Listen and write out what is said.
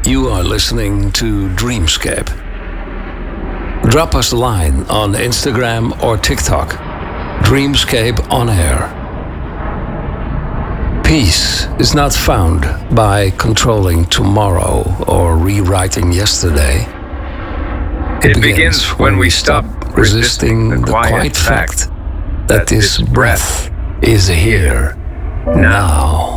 You are listening to Dreamscape. Drop us a line on Instagram or TikTok. Dreamscape on air. Peace is not found by controlling tomorrow or rewriting yesterday. It begins when we stop resisting the quiet fact that this breath is here now.